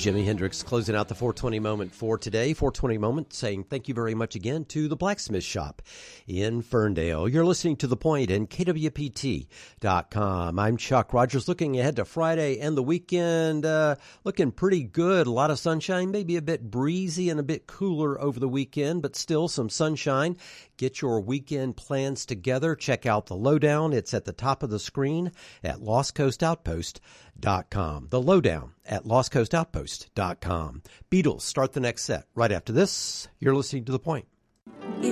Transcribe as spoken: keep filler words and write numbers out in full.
Jimi Hendrix closing out the four twenty moment for today. four twenty moment saying thank you very much again to the Blacksmith Shop in Ferndale. You're listening to The Point and K W P T dot com. I'm Chuck Rogers, looking ahead to Friday and the weekend. Uh, looking pretty good. A lot of sunshine, maybe a bit breezy and a bit cooler over the weekend, but still some sunshine. Get your weekend plans together. Check out the lowdown. It's at the top of the screen at lost coast outpost dot com. The lowdown at lost coast outpost dot com. Beatles start the next set right after this. You're listening to The Point. If